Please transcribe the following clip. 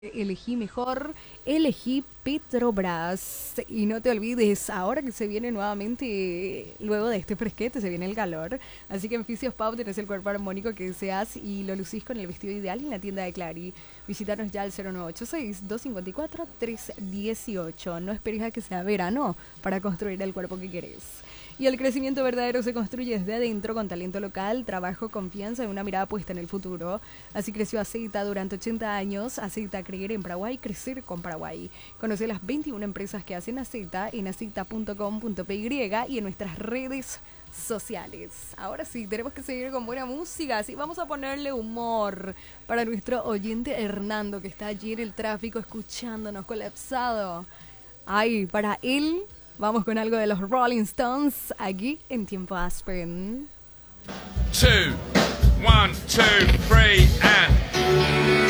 Elegí mejor, elegí Petrobras. Y no te olvides, ahora que se viene nuevamente, luego de este fresquete, se viene el calor. Así que en Fisios Pau tenés el cuerpo armónico que deseas y lo lucís con el vestido ideal en la tienda de Clary. Visítanos ya al 0986-254-318. No esperes a que sea verano para construir el cuerpo que querés. Y el crecimiento verdadero se construye desde adentro con talento local, trabajo, confianza y una mirada puesta en el futuro. Así creció Aceita durante 80 años. Aceita a creer en Paraguay, crecer con Paraguay. Conoce las 21 empresas que hacen Aceita en aceita.com.py y en nuestras redes sociales. Ahora sí, tenemos que seguir con buena música, así vamos a ponerle humor para nuestro oyente Hernando que está allí en el tráfico escuchándonos colapsado. Ay, para él vamos con algo de los Rolling Stones aquí en Tiempo Aspen. Two, one, two, three, and